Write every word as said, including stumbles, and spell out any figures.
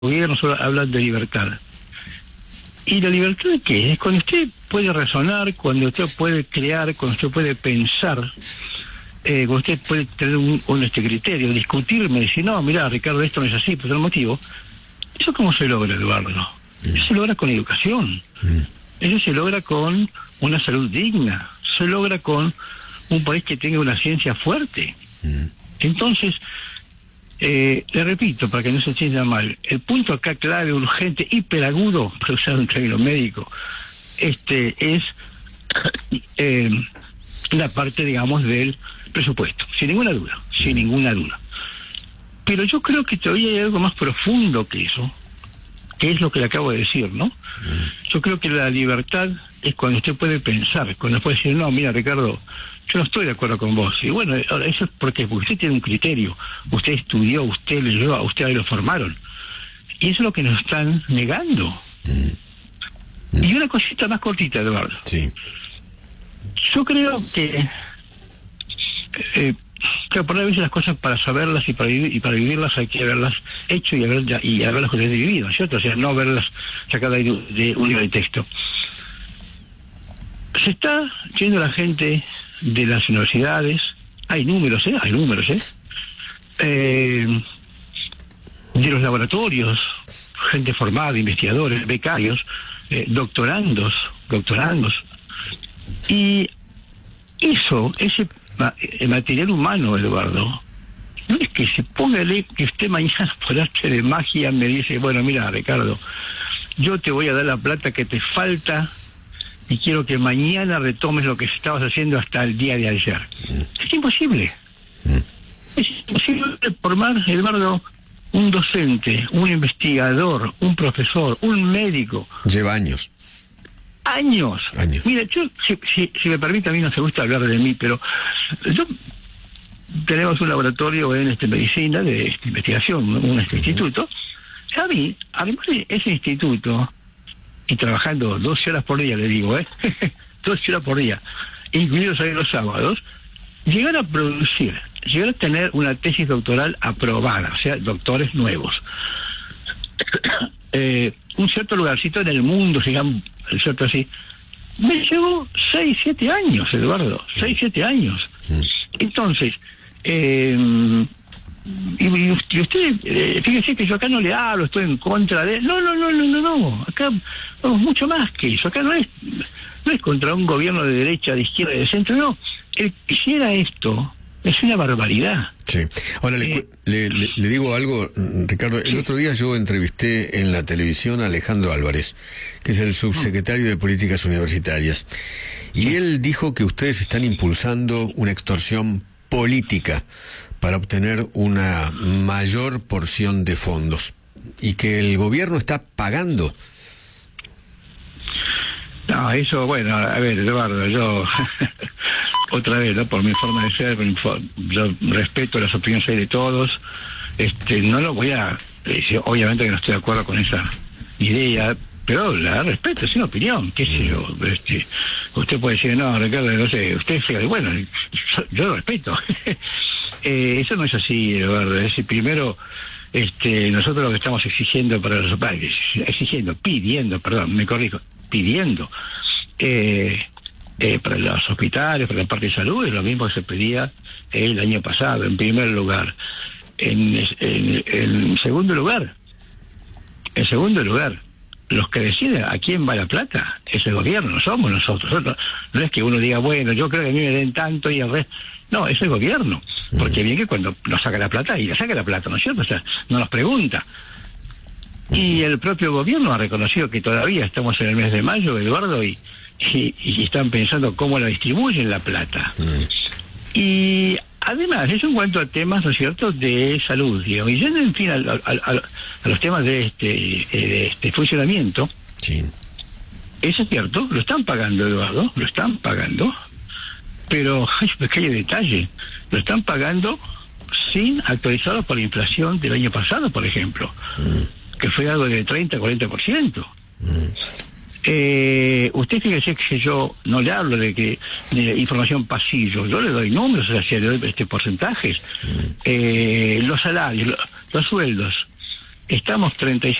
gobierno solo hablan de libertad. ¿Y la libertad de qué? Es cuando usted puede razonar, cuando usted puede crear, cuando usted puede pensar, eh, cuando usted puede tener un, un este criterio, discutirme, decir, no, mira, Ricardo, esto no es así, por tal motivo. ¿Eso cómo se logra, Eduardo? Mm. Eso se logra con educación. Mm. Eso se logra con una salud digna. Se logra con un país que tenga una ciencia fuerte. Mm. Entonces, eh, le repito, para que no se entienda mal, el punto acá clave, urgente, hiperagudo, para usar un término médico, este es eh, la parte, digamos, del presupuesto, sin ninguna duda, sin ninguna duda. Pero yo creo que todavía hay algo más profundo que eso, que es lo que le acabo de decir, ¿no? Yo creo que la libertad es cuando usted puede pensar, cuando puede decir, no, mira, Ricardo, yo no estoy de acuerdo con vos. Y bueno, ahora eso es porque, porque usted tiene un criterio, usted estudió, usted leyó, a usted ahí lo formaron. Y eso es lo que nos están negando. Mm. Mm. Y una cosita más cortita, Eduardo. Sí. Yo creo que... Eh, Claro, por a veces las cosas para saberlas y para vivir, y para vivirlas hay que haberlas hecho y, haber, y haberlas vivido, ¿cierto? O sea, no haberlas sacado de, de un libro de texto. Se está yendo la gente de las universidades, hay números, ¿eh? Hay números, ¿eh? eh de los laboratorios, gente formada, investigadores, becarios, eh, doctorandos, doctorandos. Y eso, ese el material humano, Eduardo, no es que se ponga el, que usted mañana por arte de magia me dice, bueno, mira, Ricardo, yo te voy a dar la plata que te falta y quiero que mañana retomes lo que estabas haciendo hasta el día de ayer. Es imposible. Es imposible formar, Eduardo, un docente, un investigador, un profesor, un médico. Lleva años. Años. Años. Mira, yo, si, si, si me permite, a mí no se gusta hablar de mí, pero yo tenemos un laboratorio en este medicina de este, investigación, un este, uh-huh. instituto. A mí, además de ese instituto, y trabajando doce horas por día, le digo, ¿eh? doce horas por día, incluidos ahí los sábados, llegar a producir, llegar a tener una tesis doctoral aprobada, o sea, doctores nuevos. eh, un cierto lugarcito en el mundo, digamos, cierto así, me llevó seis, siete años, Eduardo, seis, siete años. Entonces, eh, y, y usted, eh, fíjese que yo acá no le hablo, estoy en contra de... No, no, no, no, no, no, acá vamos mucho más que eso, acá no es, no es contra un gobierno de derecha, de izquierda, de centro, no, el que hiciera esto... Es una barbaridad. Sí. Ahora, eh, le, le, le digo algo, Ricardo. El sí. otro día yo entrevisté en la televisión a Alejandro Álvarez, que es el subsecretario de Políticas Universitarias, y sí. él dijo que ustedes están impulsando una extorsión política para obtener una mayor porción de fondos, y que el gobierno está pagando. No, eso, bueno, a ver, Eduardo, yo... otra vez, ¿no? Por mi forma de ser, yo respeto las opiniones de todos, este, no lo voy a decir, obviamente que no estoy de acuerdo con esa idea, pero la respeto, es una opinión, qué sé yo, este, usted puede decir, no, Ricardo, no sé, usted es, bueno, yo, yo lo respeto, eh, eso no es así, Eduardo, es decir, primero, este, nosotros lo que estamos exigiendo para los padres, exigiendo, pidiendo, perdón, me corrijo, pidiendo, eh, Eh, para los hospitales, para la parte de salud, es lo mismo que se pedía el año pasado, en primer lugar. En, en, en segundo lugar, en segundo lugar, los que deciden a quién va la plata es el gobierno, no somos nosotros. nosotros. No es que uno diga, bueno, yo creo que a mí me den tanto y el resto. No, es el gobierno. Porque bien que cuando nos saca la plata, y la saca la plata, ¿no es cierto? O sea, no nos pregunta. Y el propio gobierno ha reconocido que todavía estamos en el mes de mayo, Eduardo, y Y, y están pensando cómo la distribuyen la plata. Mm. Y además, eso en cuanto a temas, ¿no es cierto?, de salud, digamos. Y yendo, en fin, a, a, a, a los temas de este, de este funcionamiento, sí. Eso es cierto, lo están pagando, Eduardo, lo están pagando, pero hay un pequeño detalle, lo están pagando sin actualizado por la inflación del año pasado, por ejemplo, mm. que fue algo de treinta a cuarenta por ciento. Mm. Eh, usted fíjese que yo no le hablo de que de información pasillo, yo le doy números, o sea, le doy este porcentajes, eh, los salarios, los, los sueldos, estamos treinta y